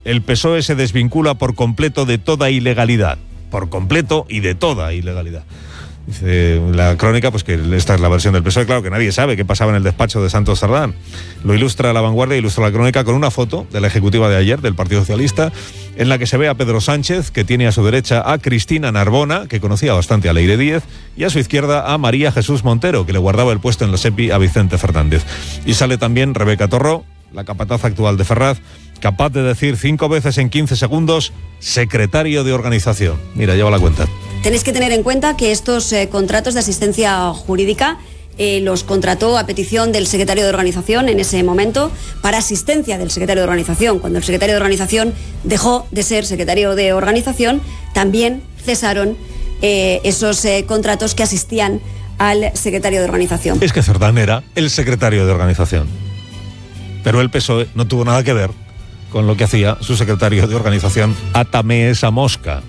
El PSOE se desvincula por completo de toda ilegalidad. Por completo y de toda ilegalidad. Dice la crónica, pues que esta es la versión del PSOE, claro que nadie sabe qué pasaba en el despacho de Santos Cerdán. Lo ilustra La Vanguardia, ilustra la crónica con una foto de la ejecutiva de ayer del Partido Socialista, en la que se ve a Pedro Sánchez, que tiene a su derecha a Cristina Narbona, que conocía bastante a Leire Díez, y a su izquierda a María Jesús Montero, que le guardaba el puesto en la SEPI a Vicente Fernández. Y sale también Rebeca Torró, la capataz actual de Ferraz, capaz de decir 5 veces en 15 segundos, secretario de organización. Mira, lleva la cuenta. Tenéis que tener en cuenta que estos contratos de asistencia jurídica los contrató a petición del secretario de organización en ese momento para asistencia del secretario de organización. Cuando el secretario de organización dejó de ser secretario de organización, también cesaron esos contratos que asistían al secretario de organización. Es que Cerdán era el secretario de organización, pero el PSOE no tuvo nada que ver con lo que hacía su secretario de organización. Átame esa mosca.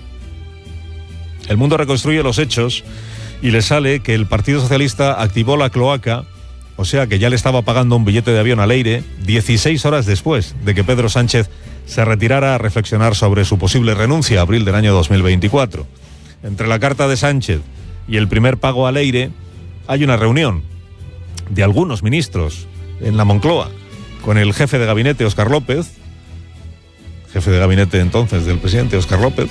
El Mundo reconstruye los hechos y le sale que el Partido Socialista activó la cloaca, o sea que ya le estaba pagando un billete de avión a Leire 16 horas después de que Pedro Sánchez se retirara a reflexionar sobre su posible renuncia, abril del año 2024. Entre la carta de Sánchez y el primer pago a Leire hay una reunión de algunos ministros en la Moncloa con el jefe de gabinete, Óscar López, jefe de gabinete entonces del presidente, Óscar López,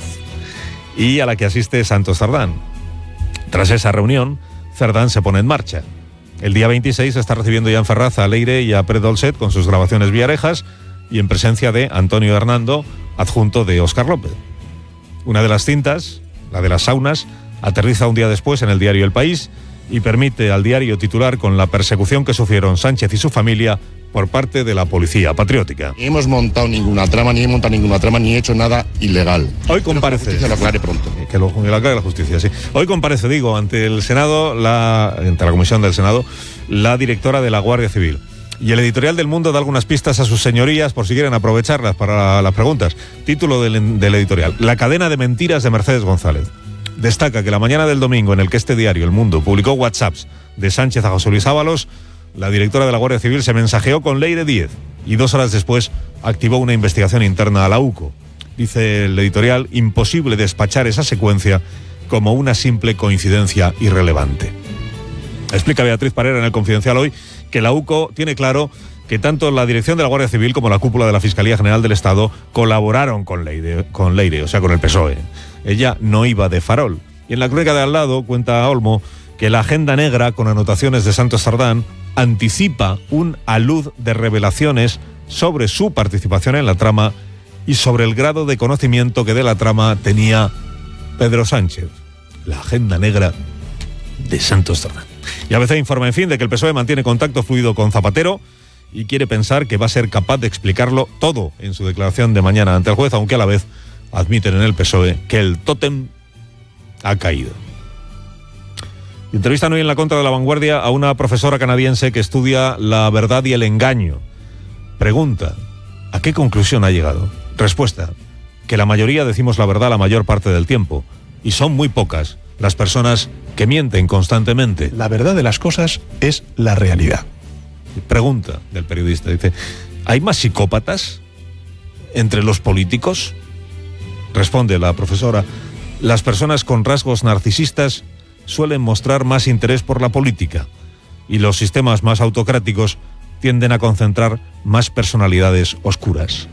y a la que asiste Santos Cerdán. Tras esa reunión, Cerdán se pone en marcha. El día 26 está recibiendo ya en Ferraz a Leire y a Pere Dolcet con sus grabaciones Villarejas y en presencia de Antonio Hernando, adjunto de Óscar López. Una de las cintas, la de las saunas, aterriza un día después en el diario El País y permite al diario titular con la persecución que sufrieron Sánchez y su familia por parte de la policía patriótica. Ni hemos montado ninguna trama, ni he hecho nada ilegal. Hoy comparece. Que lo aclare pronto. Que lo aclare la justicia, sí. Hoy comparece, ante el Senado, ante la comisión del Senado, la directora de la Guardia Civil. Y el editorial del Mundo da algunas pistas a sus señorías por si quieren aprovecharlas para las preguntas. Título del editorial: La cadena de mentiras de Mercedes González. Destaca que la mañana del domingo en el que este diario, El Mundo, publicó WhatsApps de Sánchez a José Luis Ábalos, la directora de la Guardia Civil se mensajeó con Leire Díez y 2 horas después activó una investigación interna a la UCO. Dice el editorial: imposible despachar esa secuencia como una simple coincidencia irrelevante. Explica Beatriz Parera en El Confidencial hoy que la UCO tiene claro que tanto la dirección de la Guardia Civil como la cúpula de la Fiscalía General del Estado colaboraron con Leire, o sea, con el PSOE. Ella no iba de farol. Y en la crónica de al lado cuenta Olmo que la agenda negra con anotaciones de Santos Cerdán anticipa un alud de revelaciones sobre su participación en la trama y sobre el grado de conocimiento que de la trama tenía Pedro Sánchez. La agenda negra de Santos Cerdán. Y ABC informa, en fin, de que el PSOE mantiene contacto fluido con Zapatero y quiere pensar que va a ser capaz de explicarlo todo en su declaración de mañana ante el juez, aunque a la vez admiten en el PSOE que el tótem ha caído. Entrevistan hoy en la Contra de La Vanguardia a una profesora canadiense que estudia la verdad y el engaño. Pregunta: ¿a qué conclusión ha llegado? Respuesta: que la mayoría decimos la verdad la mayor parte del tiempo, y son muy pocas las personas que mienten constantemente. La verdad de las cosas es la realidad. Pregunta del periodista, dice: ¿hay más psicópatas entre los políticos? Responde la profesora: las personas con rasgos narcisistas suelen mostrar más interés por la política y los sistemas más autocráticos tienden a concentrar más personalidades oscuras.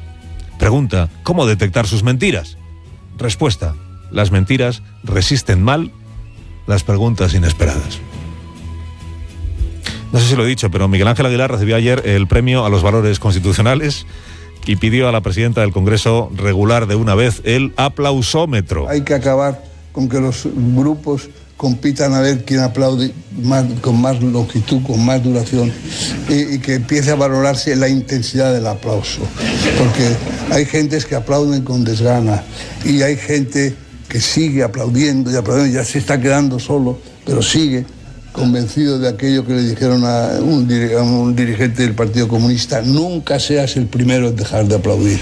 Pregunta: ¿cómo detectar sus mentiras? Respuesta: las mentiras resisten mal las preguntas inesperadas. No sé si lo he dicho, pero Miguel Ángel Aguilar recibió ayer el premio a los valores constitucionales y pidió a la presidenta del Congreso regular de una vez el aplausómetro. Hay que acabar con que los grupos compitan a ver quién aplaude más, con más longitud, con más duración, y que empiece a valorarse la intensidad del aplauso. Porque hay gentes que aplauden con desgana y hay gente que sigue aplaudiendo y aplaudiendo, ya se está quedando solo, pero sigue convencido de aquello que le dijeron a un dirigente del Partido Comunista: nunca seas el primero en dejar de aplaudir.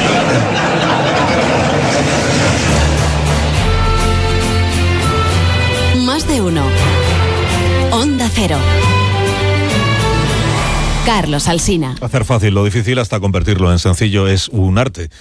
Más de uno. Onda Cero. Carlos Alsina. Hacer fácil lo difícil hasta convertirlo en sencillo es un arte.